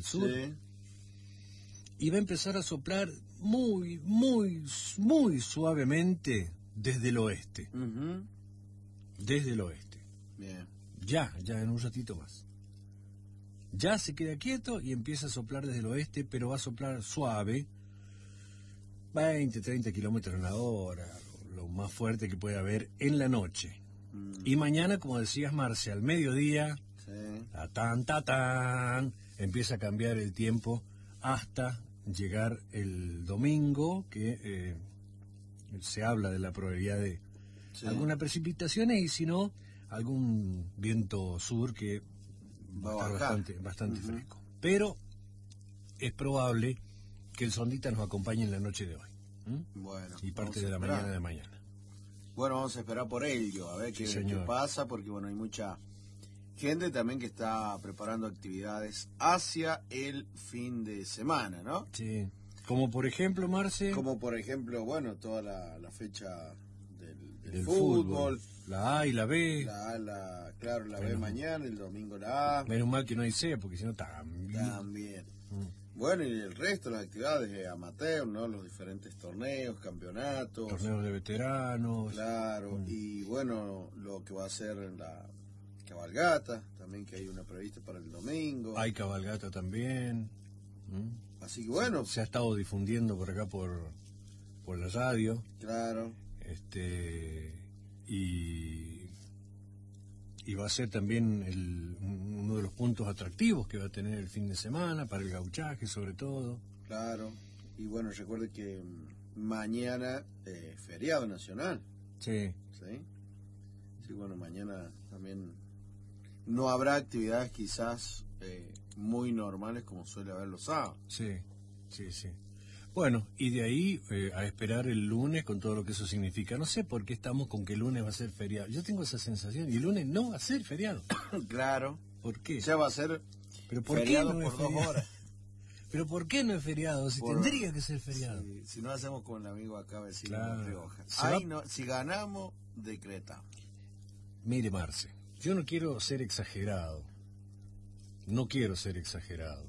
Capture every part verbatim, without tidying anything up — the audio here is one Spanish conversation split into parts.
del sur. Sí. Y va a empezar a soplar muy, muy, muy suavemente desde el oeste. Uh-huh. Desde el oeste. Bien. Ya, ya en un ratito más. Ya se queda quieto y empieza a soplar desde el oeste, pero va a soplar suave, veinte, treinta kilómetros en la hora, lo más fuerte que puede haber en la noche. Mm. Y mañana, como decías, Marce, al mediodía, sí. ta tan, ta tan, empieza a cambiar el tiempo hasta llegar el domingo, que eh, se habla de la probabilidad de sí. algunas precipitaciones y si no, algún viento sur que va a estar bastante, bastante uh-huh. fresco. Pero es probable que el sondita nos acompañe en la noche de hoy. ¿Mm? Bueno, y parte de la esperar. mañana de mañana. Bueno, vamos a esperar por ello, a ver qué, sí, qué pasa, porque bueno, hay mucha gente también que está preparando actividades hacia el fin de semana, ¿no? Sí. Como por ejemplo, Marce. Como por ejemplo, bueno, toda la, la fecha del, del, del fútbol, fútbol. La A y la B. La A, la, claro, la bueno, B mañana, el domingo la A. Menos mal que no hay C, porque si no también. También. Mm. Bueno, y el resto de las actividades de amateur, ¿no? Los diferentes torneos, campeonatos. Torneos de veteranos. Claro, mm. y bueno, lo que va a ser la cabalgata, también que hay una prevista para el domingo. Hay cabalgata también. ¿Mm? Así que bueno. Se, se ha estado difundiendo por acá por, por la radio. Claro. Este, y, y va a ser también el, uno de los puntos atractivos que va a tener el fin de semana, para el gauchaje sobre todo. Claro, y bueno, recuerde que mañana eh, feriado nacional. Sí. Sí. Sí, bueno, mañana también no habrá actividades quizás eh, muy normales como suele haber los sábados. Sí, sí, sí. Bueno, y de ahí eh, a esperar el lunes con todo lo que eso significa. No sé por qué estamos con que el lunes va a ser feriado. Yo tengo esa sensación. Y el lunes no va a ser feriado. Claro. ¿Por qué? Ya va a ser ¿Pero por feriado qué no por es dos feriado? horas. ¿Pero por qué no es feriado? Si por... tendría que ser feriado. Si, si no hacemos con el amigo acá vecino claro. de Rioja. Ay, no, si ganamos, decretamos. Mire, Marce, yo no quiero ser exagerado. No quiero ser exagerado.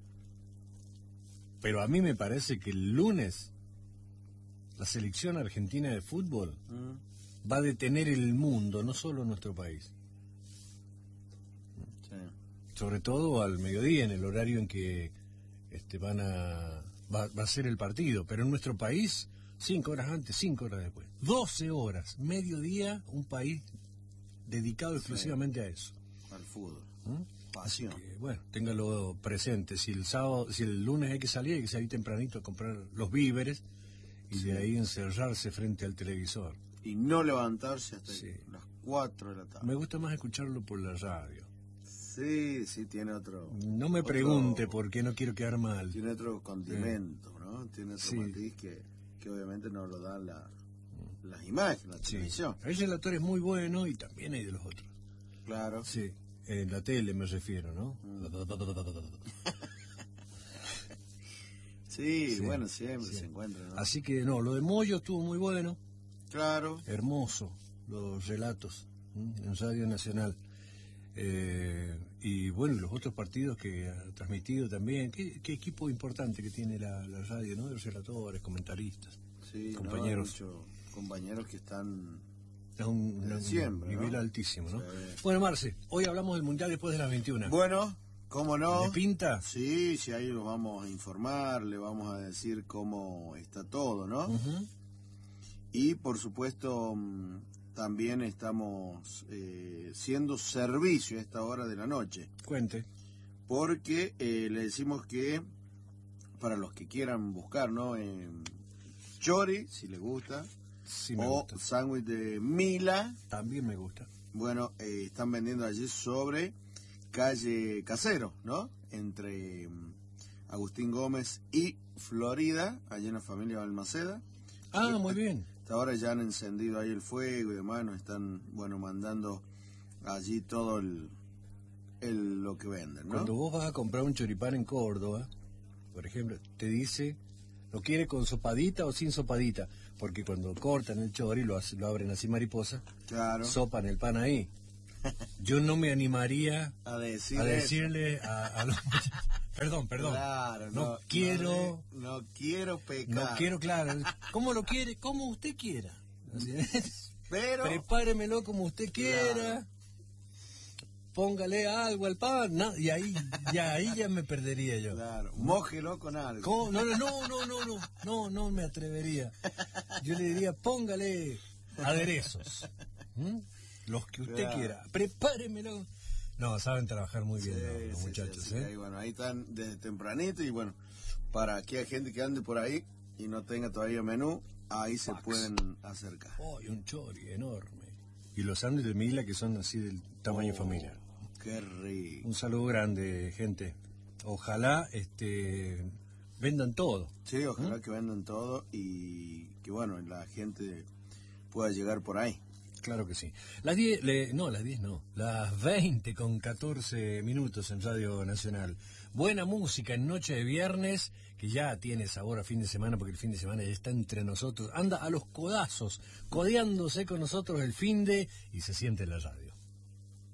Pero a mí me parece que el lunes la selección argentina de fútbol mm. va a detener el mundo, no solo nuestro país. Sí. Sobre todo al mediodía, en el horario en que este, van a va, va a ser el partido. Pero en nuestro país, cinco horas antes, cinco horas después. Doce horas, mediodía, un país dedicado exclusivamente sí. a eso. Al fútbol. ¿Mm? Pasión. Que, bueno, téngalo presente. Si el sábado, si el lunes hay que salir, hay que salir tempranito a comprar los víveres y sí. de ahí encerrarse frente al televisor. Y no levantarse hasta sí. las cuatro de la tarde. Me gusta más escucharlo por la radio. Sí, sí, tiene otro... No me otro, pregunte por qué, no quiero quedar mal. Tiene otro condimento, sí. ¿no? Tiene otro sí. matiz que, que obviamente no lo dan la, las imágenes, la sí. televisión. El relator es muy bueno y también hay de los otros. Claro. Sí. En la tele me refiero, ¿no? Mm. sí, sí, bueno, siempre sí. se encuentra, ¿no? Así que no, lo de Moyo estuvo muy bueno. Claro. Hermoso, los relatos ¿sí? en Radio Nacional. Eh, y bueno, los otros partidos que ha transmitido también. Qué, qué equipo importante que tiene la, la radio, ¿no? De los relatores, comentaristas, sí, compañeros. No, compañeros que están... Es un, un, siempre, un nivel ¿no? altísimo, ¿no? Sí. Bueno, Marce, hoy hablamos del Mundial después de las veintiuna. Bueno, ¿cómo no? ¿Le pinta? Sí, sí, ahí lo vamos a informar, le vamos a decir cómo está todo, ¿no? Uh-huh. Y, por supuesto, también estamos eh, siendo servicio a esta hora de la noche. Cuente. Porque eh, le decimos que, para los que quieran buscar, ¿no? Eh, chori, si les gusta... Sí, me o sándwich de Mila. También me gusta. Bueno, eh, están vendiendo allí sobre calle Casero, ¿no? Entre um, Agustín Gómez y Florida, allí en la familia Balmaceda. Ah, muy bien. Hasta ahora ya han encendido ahí el fuego y demás, nos están, bueno, mandando allí todo el, el lo que venden, ¿no? Cuando vos vas a comprar un choripán en Córdoba, por ejemplo, te dice... ¿Lo quiere con sopadita o sin sopadita? Porque cuando cortan el chori, lo, lo abren así mariposa, claro. sopan el pan ahí. Yo no me animaría a, decir a decirle a, a los Perdón, perdón. Claro, no, no quiero... No, no quiero pecar. No quiero, claro. ¿Cómo lo quiere? Como usted quiera. Pero... Prepáremelo como usted quiera. Claro. Póngale algo al pan. No, y ahí ya, ahí ya me perdería yo. Claro, mójelo con algo. ¿Cómo? No, no, no, no, no, no, no, no me atrevería. Yo le diría, póngale aderezos. ¿Mm? Los que usted claro. quiera. Prepáremelo. No, saben trabajar muy bien sí, los, los sí, muchachos, sí, ¿eh? Ahí, bueno, ahí están desde tempranito y bueno, para aquella gente que ande por ahí y no tenga todavía menú, ahí se Fax. pueden acercar. Oh, y un chori enorme. Y los sándwiches de Mila que son así del tamaño oh, familiar. Qué rico. Un saludo grande, gente. Ojalá este vendan todo. Sí, ojalá ¿Mm? que vendan todo y que bueno, la gente pueda llegar por ahí. Claro que sí. Las diez, le, no, las diez no, las veinte con catorce minutos en Radio Nacional. Buena música en noche de viernes, que ya tiene sabor a fin de semana, porque el fin de semana ya está entre nosotros. Anda a los codazos, codeándose con nosotros el fin de, y se siente en la radio.